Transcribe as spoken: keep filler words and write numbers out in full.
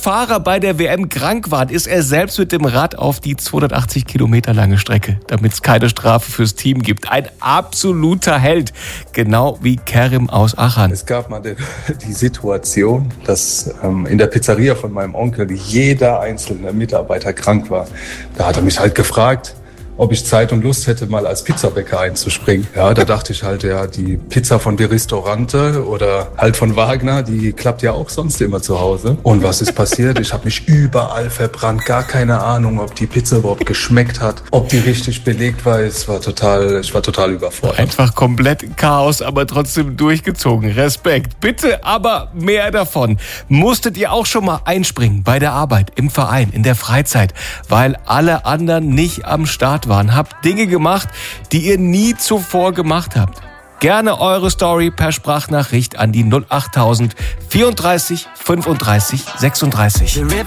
Fahrer bei der W M krank waren, ist er selbst mit dem Rad auf die zweihundertachtzig Kilometer lange Strecke, damit es keine Strafe fürs Team gibt. Ein absoluter Held, genau wie Kerim aus Aachen. Es gab mal die, die Situation, dass ähm, in der Pizzeria von meinem Onkel jeder einzelne Mitarbeiter krank war. Da hat er mich halt gefragt, ob ich Zeit und Lust hätte, mal als Pizzabäcker einzuspringen. Ja, da dachte ich halt, ja, die Pizza von der Restaurante oder halt von Wagner, die klappt ja auch sonst immer zu Hause. Und was ist passiert? Ich habe mich überall verbrannt, gar keine Ahnung, ob die Pizza überhaupt geschmeckt hat, ob die richtig belegt war. Es war total, ich war total überfordert. Einfach komplett Chaos, aber trotzdem durchgezogen. Respekt. Bitte aber mehr davon. Musstet ihr auch schon mal einspringen bei der Arbeit, im Verein, in der Freizeit, weil alle anderen nicht am Start waren, habt Dinge gemacht, die ihr nie zuvor gemacht habt. Gerne eure Story per Sprachnachricht an die null achttausend vierunddreißig fünfunddreißig sechsunddreißig.